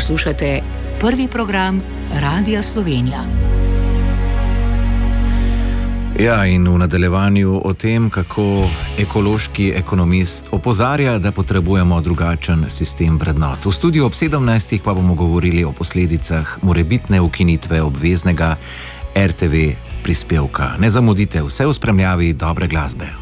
Poslušate prvi program Radia Slovenija. Ja, in v nadaljevanju o tem, kako ekološki ekonomist opozarja, da potrebujemo drugačen sistem vrednot. V studiu ob 17. pa bomo govorili o posledicah morebitne ukinitve obveznega RTV prispevka. Ne zamudite, vse v spremljavi dobre glasbe.